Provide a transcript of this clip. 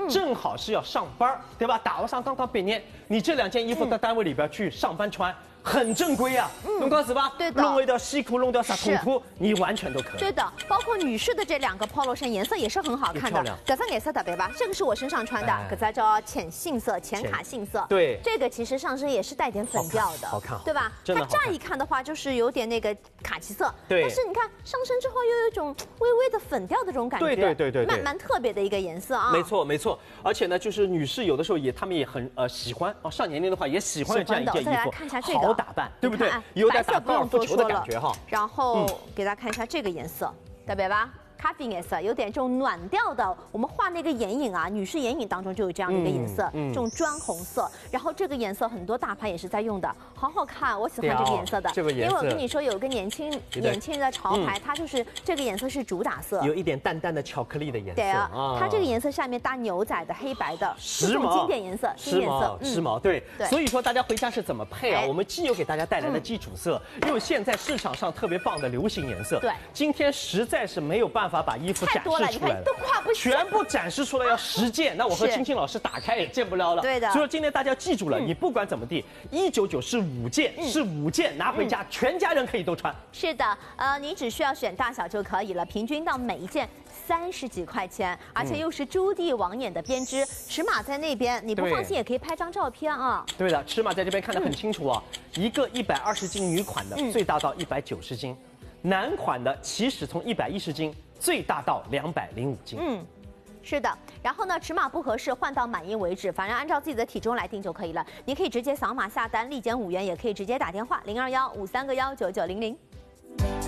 正好是要上班，对吧？打完上刚刚毕业，你这2件衣服到单位里边去上班穿。 很正规啊，弄高是吧？ 对的， 弄一条西裤，弄条啥筒裤，你完全都可以。 对的，包括女士的这2个 polo 衫颜色也是很好看的。这三颜色特别吧，这个是我身上穿的，这个叫浅杏色、浅卡杏色。对，这个其实上身也是带点粉调的， 好看， 对吧？它乍一看的话就是有点那个卡其色，但是你看上身之后又有一种微微的粉调的这种感觉，对，蛮特别的一个颜色啊。 没错没错，而且呢，就是女士有的时候他们也很喜欢哦，上年龄的话也喜欢这样一件衣服， 看一下这个， 好打扮，对不对？ 有点打高尔夫球的感觉哈， 然后给大家看一下这个颜色，特别吧？咖啡颜色有点这种暖调的，我们画那个眼影啊，女士眼影当中就有这样的一个颜色，这种砖红色。然后这个颜色很多大牌也是在用的，好好看，我喜欢这个颜色的。 这个颜色， 因为我跟你说有个年轻的潮牌，它就是这个颜色是主打色， 有一点淡淡的巧克力的颜色。 对啊，它这个颜色下面搭牛仔的黑白的， 时髦经典颜色， 时髦，对。所以说大家回家是怎么配啊？我们既有给大家带来的基础色，又有现在市场上特别棒的流行颜色。 对， 今天实在是没有办法把衣服展。 多了，你看都画不全部展示出来要10件，那我和青青老师打开也见不了了。 对的， 所以说今天大家记住了，你不管怎么地，199是5件，拿回家全家人可以都穿。 是的，你只需要选大小就可以了，平均到每一件30几块钱，而且又是朱棣网眼的编织，尺码在那边，你不放心也可以拍张照片啊。 对的，尺码在这边看得很清楚啊，一个120斤女款的，最大到190斤，男款的起始从110斤。 最大到205斤。 是的。然后呢，尺码不合适换到满意为止，反正按照自己的体重来定就可以了。你可以直接扫码下单，立减5元，也可以直接打电话0215319900。